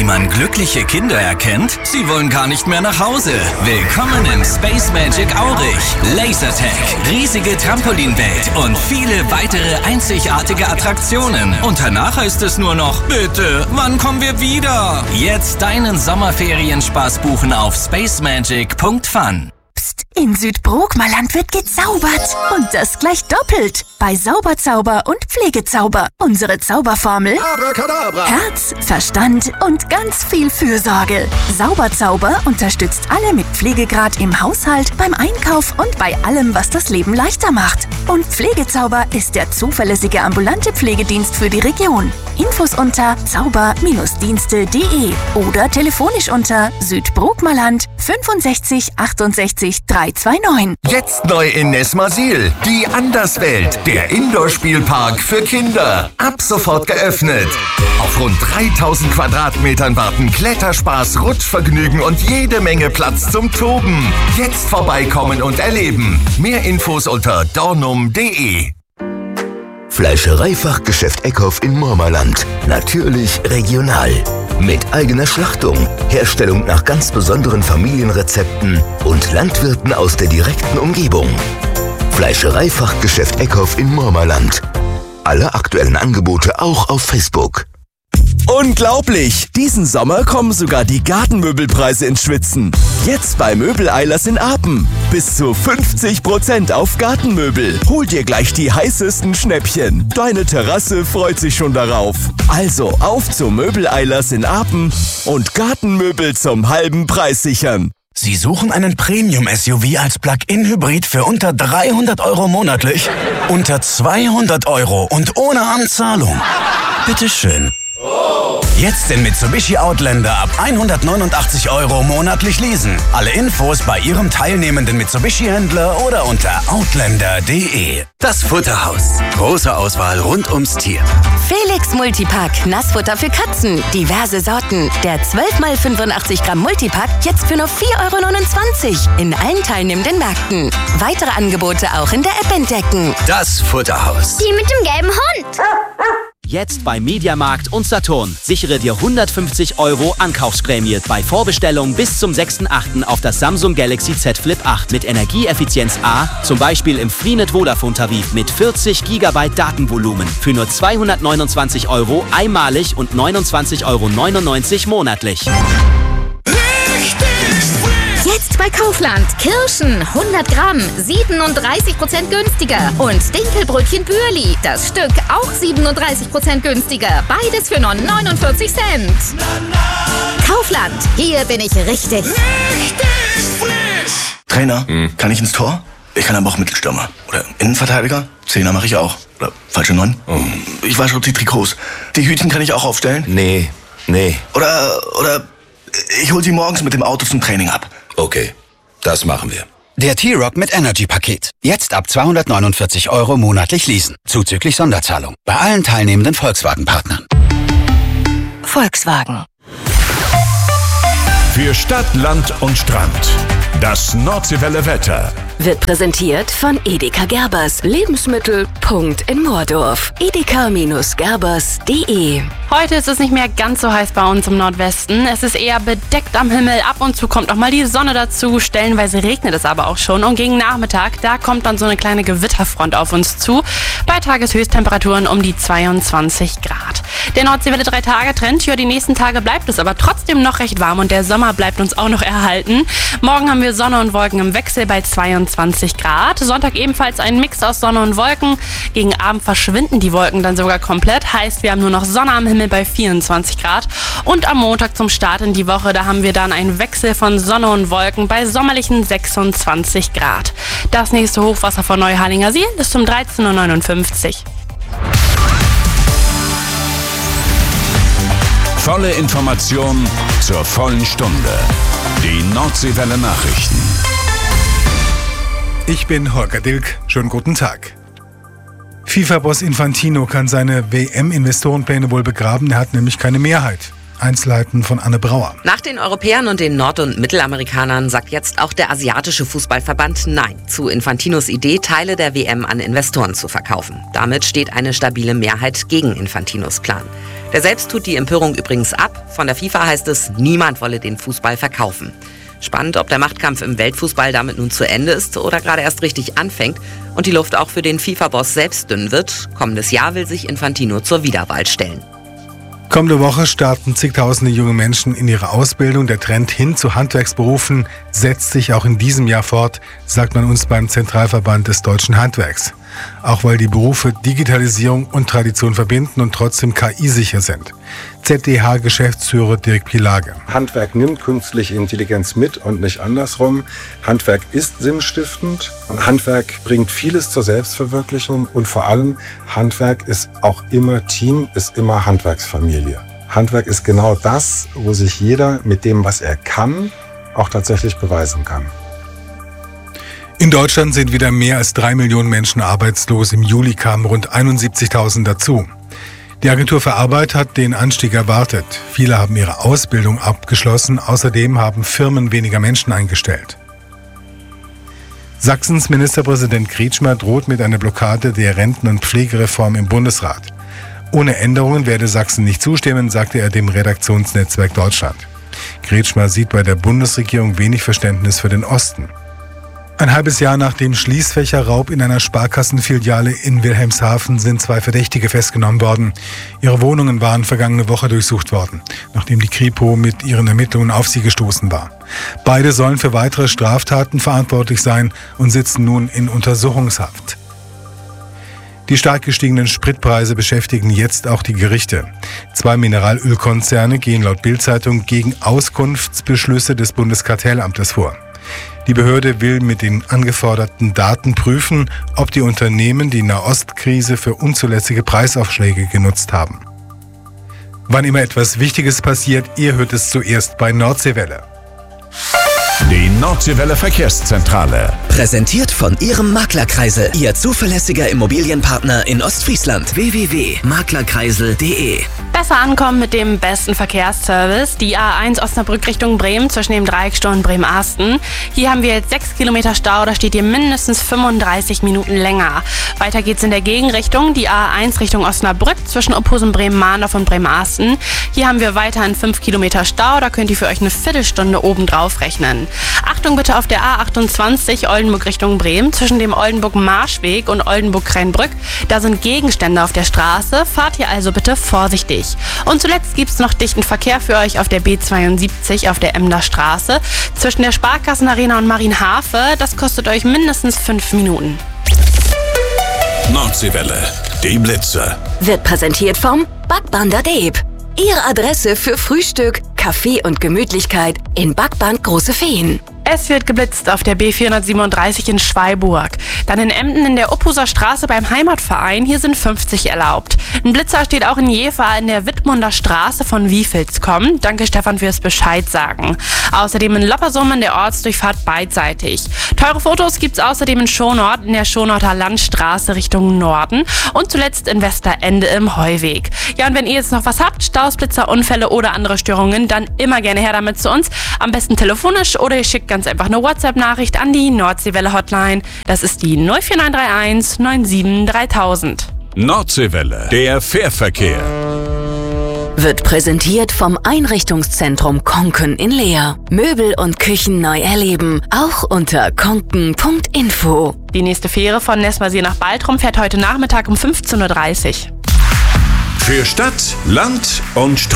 Wie man glückliche Kinder erkennt? Sie wollen gar nicht mehr nach Hause. Willkommen im Space Magic Aurich. Lasertag, riesige Trampolinwelt und viele weitere einzigartige Attraktionen. Und danach heißt es nur noch, bitte, wann kommen wir wieder? Jetzt deinen Sommerferienspaß buchen auf spacemagic.fun. In Südbrookmerland wird gezaubert. Und das gleich doppelt. Bei Sauberzauber und Pflegezauber. Unsere Zauberformel: Abracadabra. Herz, Verstand und ganz viel Fürsorge. Sauberzauber unterstützt alle mit Pflegegrad im Haushalt, beim Einkauf und bei allem, was das Leben leichter macht. Und Pflegezauber ist der zuverlässige ambulante Pflegedienst für die Region. Infos unter zauber-dienste.de oder telefonisch unter Südbrookmerland 65 68 329. Jetzt neu in Nesmasil. Die Anderswelt. Der Indoor-Spielpark für Kinder. Ab sofort geöffnet. Auf rund 3000 Quadratmetern warten Kletterspaß, Rutschvergnügen und jede Menge Platz zum Toben. Jetzt vorbeikommen und erleben. Mehr Infos unter dornum.de. Fleischereifachgeschäft Eckhoff in Mormerland. Natürlich regional. Mit eigener Schlachtung, Herstellung nach ganz besonderen Familienrezepten und Landwirten aus der direkten Umgebung. Fleischereifachgeschäft Eckhoff in Mormerland. Alle aktuellen Angebote auch auf Facebook. Unglaublich! Diesen Sommer kommen sogar die Gartenmöbelpreise ins Schwitzen. Jetzt bei Möbeleilers in Apen. Bis zu 50% auf Gartenmöbel. Hol dir gleich die heißesten Schnäppchen. Deine Terrasse freut sich schon darauf. Also auf zu Möbeleilers in Apen und Gartenmöbel zum halben Preis sichern. Sie suchen einen Premium-SUV als Plug-in-Hybrid für unter 300 € monatlich? Unter 200 € und ohne Anzahlung? Bitteschön. Jetzt den Mitsubishi Outlander ab 189 € monatlich leasen. Alle Infos bei Ihrem teilnehmenden Mitsubishi-Händler oder unter outlander.de. Das Futterhaus. Große Auswahl rund ums Tier. Felix Multipack, Nassfutter für Katzen. Diverse Sorten. Der 12x85 Gramm Multipack jetzt für nur 4,29 € in allen teilnehmenden Märkten. Weitere Angebote auch in der App entdecken. Das Futterhaus. Die mit dem gelben Hund. Jetzt bei Mediamarkt und Saturn. Sichere dir 150 € Ankaufsprämie bei Vorbestellung bis zum 6.8. auf das Samsung Galaxy Z Flip 8 mit Energieeffizienz A, zum Beispiel im Freenet Vodafone-Tarif mit 40 GB Datenvolumen für nur 229 € einmalig und 29,99 € monatlich. Jetzt bei Kaufland. Kirschen 100 Gramm, 37% günstiger. Und Dinkelbrötchen Bürli, das Stück auch 37% günstiger. Beides für nur 49 Cent. Kaufland, hier bin ich richtig. Trainer, kann ich ins Tor? Ich kann aber auch Mittelstürmer. Oder Innenverteidiger? Zehner mache ich auch. Oder falsche 9? Ich wasche die Trikots. Die Hütchen kann ich auch aufstellen? Nee. Oder ich hol sie morgens mit dem Auto zum Training ab. Okay, das machen wir. Der T-Rock mit Energy-Paket. Jetzt ab 249 € monatlich leasen. Zuzüglich Sonderzahlung. Bei allen teilnehmenden Volkswagen-Partnern. Volkswagen. Für Stadt, Land und Strand. Das Nordseewelle Wetter. Wird präsentiert von Edeka Gerbers. Lebensmittel. In Moordorf. edeka-gerbers.de. Heute ist es nicht mehr ganz so heiß bei uns im Nordwesten. Es ist eher bedeckt am Himmel. Ab und zu kommt auch mal die Sonne dazu. Stellenweise regnet es aber auch schon. Und gegen Nachmittag, da kommt dann so eine kleine Gewitterfront auf uns zu. Bei Tageshöchsttemperaturen um die 22 Grad. Der Nordseewelle 3-Tage-Trend. Ja, die nächsten Tage bleibt es aber trotzdem noch recht warm. Und der Sommer bleibt uns auch noch erhalten. Morgen haben wir Sonne und Wolken im Wechsel bei 22 Grad. Sonntag ebenfalls ein Mix aus Sonne und Wolken. Gegen Abend verschwinden die Wolken dann sogar komplett. Heißt, wir haben nur noch Sonne am Himmel bei 24 Grad. Und am Montag zum Start in die Woche, da haben wir dann einen Wechsel von Sonne und Wolken bei sommerlichen 26 Grad. Das nächste Hochwasser von Neuharlinger See ist um 13:59 Uhr. Volle Information zur vollen Stunde. Die Nordseewelle Nachrichten. Ich bin Holger Dilk. Schönen guten Tag. FIFA-Boss Infantino kann seine WM-Investorenpläne wohl begraben. Er hat nämlich keine Mehrheit. Einzelheiten von Anne Brauer. Nach den Europäern und den Nord- und Mittelamerikanern sagt jetzt auch der asiatische Fußballverband Nein zu Infantinos Idee, Teile der WM an Investoren zu verkaufen. Damit steht eine stabile Mehrheit gegen Infantinos Plan. Der selbst tut die Empörung übrigens ab. Von der FIFA heißt es, niemand wolle den Fußball verkaufen. Spannend, ob der Machtkampf im Weltfußball damit nun zu Ende ist oder gerade erst richtig anfängt und die Luft auch für den FIFA-Boss selbst dünn wird. Kommendes Jahr will sich Infantino zur Wiederwahl stellen. Kommende Woche starten zigtausende junge Menschen in ihre Ausbildung. Der Trend hin zu Handwerksberufen setzt sich auch in diesem Jahr fort, sagt man uns beim Zentralverband des Deutschen Handwerks. Auch weil die Berufe Digitalisierung und Tradition verbinden und trotzdem KI-sicher sind. ZDH-Geschäftsführer Dirk Pilage. Handwerk nimmt künstliche Intelligenz mit und nicht andersrum. Handwerk ist sinnstiftend. Handwerk bringt vieles zur Selbstverwirklichung und vor allem Handwerk ist auch immer Team, ist immer Handwerksfamilie. Handwerk ist genau das, wo sich jeder mit dem, was er kann, auch tatsächlich beweisen kann. In Deutschland sind wieder mehr als 3 Millionen Menschen arbeitslos. Im Juli kamen rund 71.000 dazu. Die Agentur für Arbeit hat den Anstieg erwartet. Viele haben ihre Ausbildung abgeschlossen. Außerdem haben Firmen weniger Menschen eingestellt. Sachsens Ministerpräsident Kretschmer droht mit einer Blockade der Renten- und Pflegereform im Bundesrat. Ohne Änderungen werde Sachsen nicht zustimmen, sagte er dem Redaktionsnetzwerk Deutschland. Kretschmer sieht bei der Bundesregierung wenig Verständnis für den Osten. Ein halbes Jahr nach dem Schließfächerraub in einer Sparkassenfiliale in Wilhelmshaven sind 2 Verdächtige festgenommen worden. Ihre Wohnungen waren vergangene Woche durchsucht worden, nachdem die Kripo mit ihren Ermittlungen auf sie gestoßen war. Beide sollen für weitere Straftaten verantwortlich sein und sitzen nun in Untersuchungshaft. Die stark gestiegenen Spritpreise beschäftigen jetzt auch die Gerichte. 2 Mineralölkonzerne gehen laut Bild-Zeitung gegen Auskunftsbeschlüsse des Bundeskartellamtes vor. Die Behörde will mit den angeforderten Daten prüfen, ob die Unternehmen die Nahostkrise für unzulässige Preisaufschläge genutzt haben. Wann immer etwas Wichtiges passiert, ihr hört es zuerst bei Nordseewelle. Die Nordseewelle Verkehrszentrale. Präsentiert von Ihrem Maklerkreisel, Ihr zuverlässiger Immobilienpartner in Ostfriesland. www.maklerkreisel.de. Besser ankommen mit dem besten Verkehrsservice. Die A1 Osnabrück Richtung Bremen zwischen dem Dreiecksturm Bremen-Asten. Hier haben wir jetzt 6 Kilometer Stau, da steht ihr mindestens 35 Minuten länger. Weiter geht's in der Gegenrichtung. Die A1 Richtung Osnabrück zwischen Ophusen Bremen-Mahndorf und Bremen-Asten. Hier haben wir weiterhin 5 Kilometer Stau, da könnt ihr für euch eine Viertelstunde obendrauf rechnen. Achtung bitte auf der A28 Oldenburg Richtung Bremen zwischen dem Oldenburg-Marschweg und Oldenburg-Kränbrück. Da sind Gegenstände auf der Straße, fahrt hier also bitte vorsichtig. Und zuletzt gibt es noch dichten Verkehr für euch auf der B72 auf der Emder Straße zwischen der Sparkassenarena und Marienhafe. Das kostet euch mindestens 5 Minuten. Nordseewelle, die Blitze. Wird präsentiert vom Backbander Deeb. Ihre Adresse für Frühstück, Kaffee und Gemütlichkeit in Backband Große Feen. Es wird geblitzt auf der B437 in Schweiburg. Dann in Emden in der Ophuser Straße beim Heimatverein. Hier sind 50 erlaubt. Ein Blitzer steht auch in Jever in der Wittmunder Straße von Wiefelskom. Danke Stefan fürs Bescheid sagen. Außerdem in Loppersum in der Ortsdurchfahrt beidseitig. Teure Fotos gibt's außerdem in Schonort in der Schonorter Landstraße Richtung Norden. Und zuletzt in Westerende im Heuweg. Ja, und wenn ihr jetzt noch was habt, Staus, Blitzer, Unfälle oder andere Störungen, dann immer gerne her damit zu uns. Am besten telefonisch oder ihr schickt ganz einfach eine WhatsApp-Nachricht an die Nordseewelle-Hotline. Das ist die 04931 97 3000. Nordseewelle, der Fährverkehr. Wird präsentiert vom Einrichtungszentrum Konken in Leer. Möbel und Küchen neu erleben, auch unter konken.info. Die nächste Fähre von Nesmarsee nach Baltrum fährt heute Nachmittag um 15:30 Uhr. Für Stadt, Land und Straße.